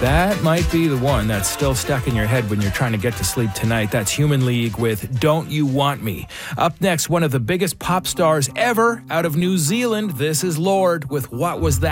That might be the one that's still stuck in your head when you're trying to get to sleep tonight. That's Human League with Don't You Want Me. Up next, one of the biggest pop stars ever out of New Zealand. This is Lorde with What Was That?